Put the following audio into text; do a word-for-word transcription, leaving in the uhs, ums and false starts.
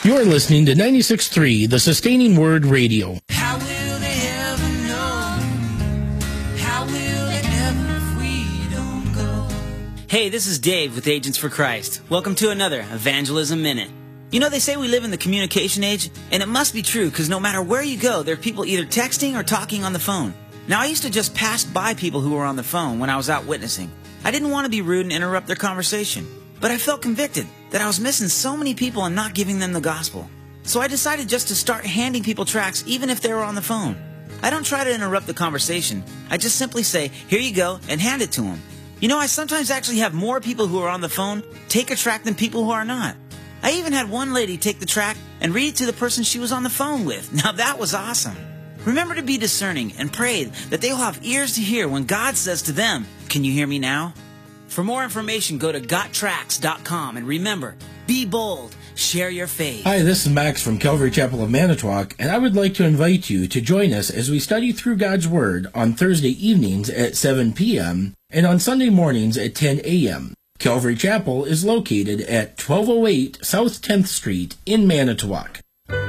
You're listening to ninety-six point three, the Sustaining Word Radio. How will they ever know? How will they ever if we don't go? Hey, this is Dave with Agents for Christ. Welcome to another Evangelism Minute. You know, they say we live in the communication age, and it must be true because no matter where you go, there are people either texting or talking on the phone. Now, I used to just pass by people who were on the phone when I was out witnessing. I didn't want to be rude and interrupt their conversation, but I felt convicted that I was missing so many people and not giving them the gospel. So I decided just to start handing people tracts even if they were on the phone. I don't try to interrupt the conversation. I just simply say, here you go, and hand it to them. You know, I sometimes actually have more people who are on the phone take a tract than people who are not. I even had one lady take the tract and read it to the person she was on the phone with. Now that was awesome. Remember to be discerning and pray that they will have ears to hear when God says to them, "Can you hear me now?" For more information, go to got tracts dot com, and remember, be bold, share your faith. Hi, this is Max from Calvary Chapel of Manitowoc, and I would like to invite you to join us as we study through God's Word on Thursday evenings at seven p.m. and on Sunday mornings at ten a.m. Calvary Chapel is located at twelve oh eight South tenth Street in Manitowoc.